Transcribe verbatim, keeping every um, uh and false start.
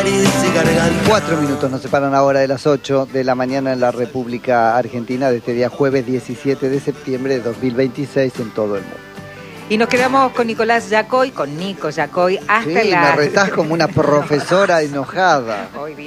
nariz y garganta. Cuatro minutos nos separan ahora de las ocho de la mañana en la República Argentina de este día jueves diecisiete de septiembre de dos mil veintiséis en todo el mundo. Y nos quedamos con Nicolás Yacoy, con Nico Yacoy, hasta Sí, la... me retás como una profesora enojada. Hoy